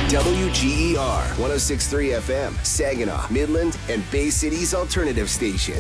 WGER 106.3 FM, Saginaw, Midland, and Bay City's alternative station.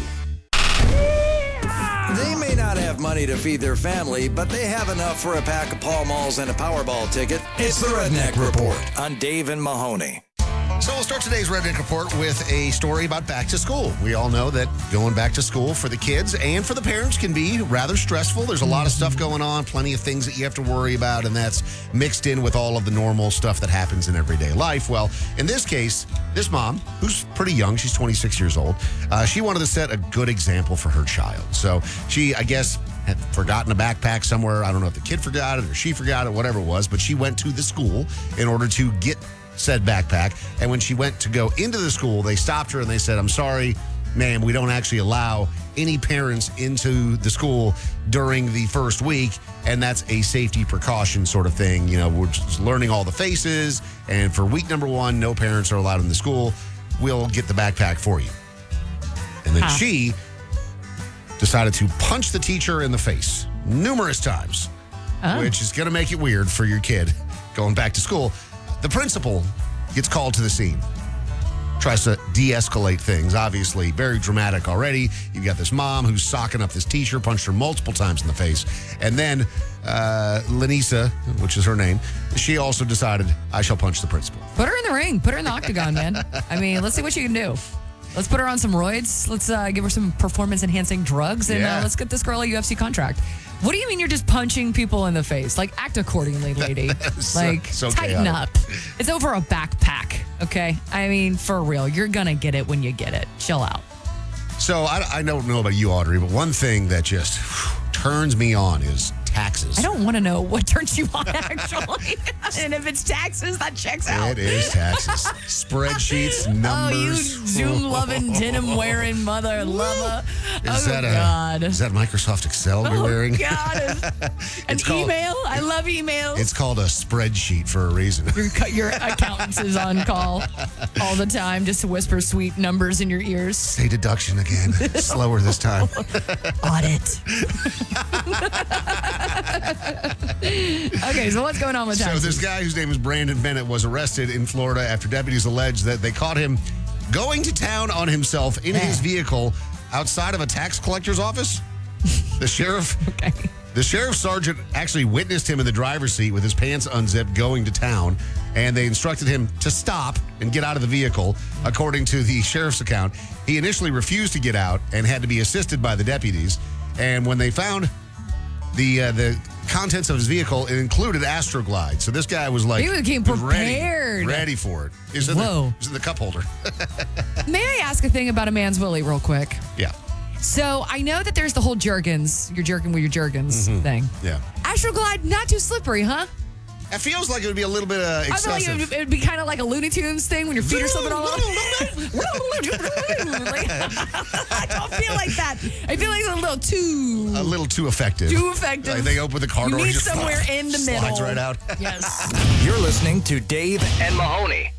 They may not have money to feed their family, but they have enough for a pack of Pall Malls and a Powerball ticket. It's the Redneck Report on Dave and Mahoney. So we'll start today's Redneck Report with a story about back to school. We all know that going back to school for the kids and for the parents can be rather stressful. There's a lot of stuff going on, plenty of things that you have to worry about, and that's mixed in with all of the normal stuff that happens in everyday life. Well, in this case, this mom, who's pretty young, she's 26 years old, she wanted to set a good example for her child. So she, I guess, had forgotten a backpack somewhere. I don't know if the kid forgot it or she forgot it, whatever it was, but she went to the school in order to get said backpack. And when she went to go into the school, they stopped her and they said, "I'm sorry, ma'am, we don't actually allow any parents into the school during the first week. And that's a safety precaution sort of thing. You know, we're just learning all the faces. And for week number 1, no parents are allowed in the school. We'll get the backpack for you." And then she decided to punch the teacher in the face numerous times, which is going to make it weird for your kid going back to school. The principal gets called to the scene, tries to de-escalate things. Obviously, very dramatic already. You've got this mom who's socking up this teacher, punched her multiple times in the face. And then Lanisa, which is her name, she also decided, I shall punch the principal. Put her in the ring. Put her in the octagon, man. I mean, let's see what you can do. Let's put her on some roids. Let's give her some performance-enhancing drugs, and let's get this girl a UFC contract. What do you mean you're just punching people in the face? Like, act accordingly, lady. so tighten chaotic. up. It's over a backpack, okay? I mean, for real. You're going to get it when you get it. Chill out. So I don't know about you, Audrey, but one thing that just turns me on is taxes. I don't want to know what turns you on, actually. And if it's taxes, that checks out. It is taxes. Spreadsheets, numbers. Oh, you Zoom-loving, denim-wearing mother lover. Is that God. Is that Microsoft Excel you're wearing? God. An email? I love emails. It's called a spreadsheet for a reason. Your accountant is on call all the time just to whisper sweet numbers in your ears. Say deduction again. Slower this time. Audit. Okay, so what's going on with taxes? So this guy whose name is Brandon Bennett was arrested in Florida after deputies alleged that they caught him going to town on himself in his vehicle outside of a tax collector's office. The sheriff... Okay. The sheriff's sergeant actually witnessed him in the driver's seat with his pants unzipped going to town, and they instructed him to stop and get out of the vehicle, according to the sheriff's account. He initially refused to get out and had to be assisted by the deputies, and when they found the contents of his vehicle, it included Astroglide. So this guy was like... He came prepared. Ready for it. It was in the cup holder. May I ask a thing about a man's willy real quick? Yeah. So I know that there's the whole Jergens, you're jerking with your Jergens thing. Yeah. Astroglide, not too slippery, huh? It feels like it would be a little bit excessive. I feel like it would be kind of like a Looney Tunes thing when your feet are slipping all over. Like, I don't feel like that. I feel like it's a little too effective. Too effective. Like they open the car door. You need just somewhere in the middle. Slides right out. Yes. You're listening to Dave And Mahoney.